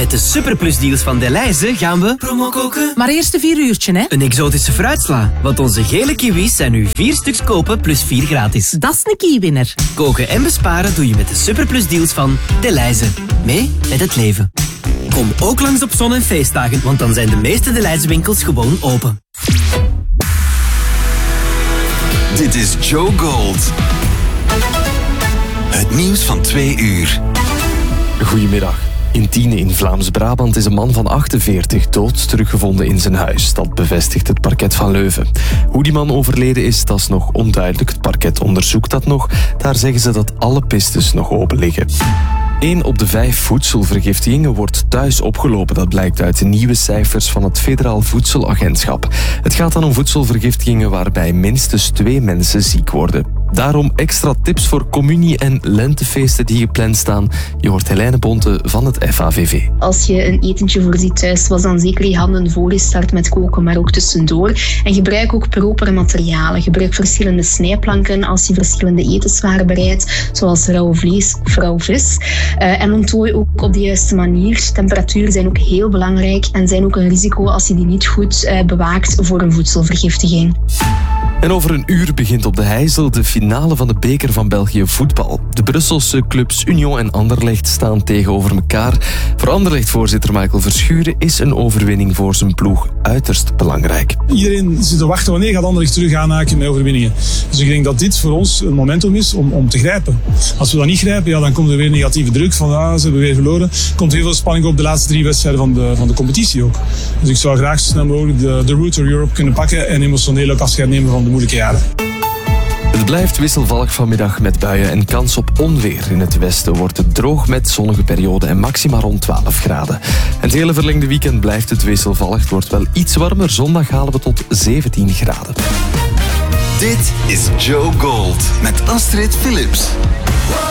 Met de superplusdeals van Delhaize gaan we promo koken. Maar eerst een 4 uurtje, hè? Een exotische fruitsla, want onze gele kiwis zijn nu 4 stuks kopen plus 4 gratis. Dat is een kiewinner. Koken en besparen doe je met de superplusdeals van Delhaize. Mee met het leven. Kom ook langs op zon- en feestdagen, want dan zijn de meeste Delhaize winkels gewoon open. Dit is Joe Gold. Het nieuws van 2 uur. Goedemiddag. In Tiene in Vlaams-Brabant is een man van 48 dood teruggevonden in zijn huis. Dat bevestigt het parket van Leuven. Hoe die man overleden is, dat is nog onduidelijk. Het parket onderzoekt dat nog. Daar zeggen ze dat alle pistes nog open liggen. 1 op de 5 voedselvergiftigingen wordt thuis opgelopen. Dat blijkt uit de nieuwe cijfers van het Federaal Voedselagentschap. Het gaat dan om voedselvergiftigingen waarbij minstens 2 mensen ziek worden. Daarom extra tips voor communie- en lentefeesten die gepland staan. Je hoort Helene Bonte van het FAVV. Als je een etentje voorziet thuis, was dan zeker je handen voor je start met koken, maar ook tussendoor. En gebruik ook propere materialen. Gebruik verschillende snijplanken als je verschillende etenswaren bereidt, zoals rauw vlees of rauw vis. En onttooi ook op de juiste manier. Temperaturen zijn ook heel belangrijk en zijn ook een risico als je die niet goed bewaakt voor een voedselvergiftiging. En over een uur begint op de Heijzel de finale van de beker van België voetbal. De Brusselse clubs Union en Anderlecht staan tegenover elkaar. Voor Anderlecht-voorzitter Michael Verschuren is een overwinning voor zijn ploeg uiterst belangrijk. Iedereen zit te wachten wanneer gaat Anderlecht terug aanhaken met overwinningen. Dus ik denk dat dit voor ons een momentum is om te grijpen. Als we dat niet grijpen, dan komt er weer negatieve druk van ze hebben weer verloren. Er komt heel veel spanning op de laatste 3 wedstrijden van de competitie ook. Dus ik zou graag zo snel mogelijk de route to Europe kunnen pakken en emotioneel ook afscheid nemen van de moeilijke jaren. Het blijft wisselvallig vanmiddag met buien en kans op onweer. In het westen wordt het droog met zonnige perioden en maxima rond 12 graden. Het hele verlengde weekend blijft het wisselvallig. Het wordt wel iets warmer. Zondag halen we tot 17 graden. Dit is Joe Gold met Astrid Philips.